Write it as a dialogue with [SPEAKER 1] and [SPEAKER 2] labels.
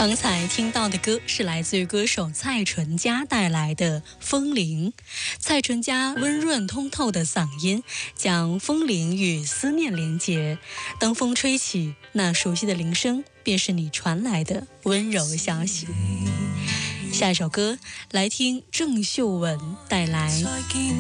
[SPEAKER 1] 刚才听到的歌是来自于歌手蔡淳佳带来的《风铃》。蔡淳佳温润通透的嗓音将风铃与思念连结，当风吹起，那熟悉的铃声便是你传来的温柔消息。下一首歌来听郑秀文带来《